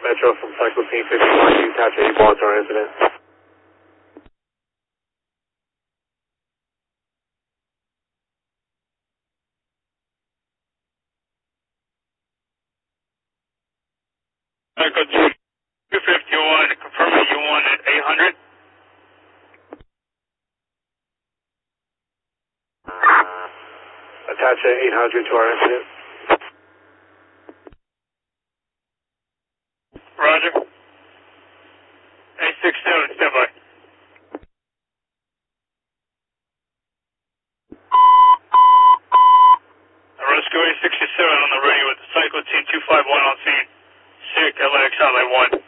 Metro from Cycle Team 51. You attach a ball to our incident. Cycle 251, confirming you want at 800. Attach a 800 to our incident. Roger. 867, stand by. Rescue 867 on the radio with the Cycle Team 251 on scene. SIC, LAX, Highway 1.